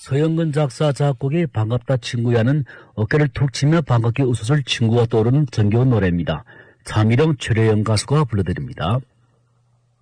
서영근 작사 작곡의 반갑다 친구야는 어깨를 툭 치며 반갑게 웃었을 친구가 떠오르는 정겨운 노래입니다. 차미령 최래영 가수가 불러드립니다.